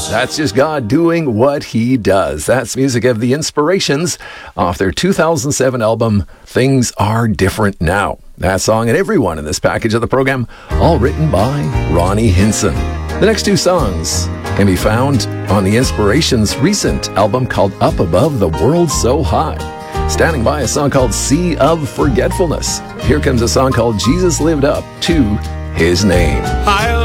That's just God doing what he does. That's music of The Inspirations off their 2007 album, Things Are Different Now. That song and everyone in this package of the program, all written by Ronnie Hinson. The next two songs can be found on The Inspirations' recent album called Up Above the World So High. Standing by a song called Sea of Forgetfulness. Here comes a song called Jesus Lived Up to His Name.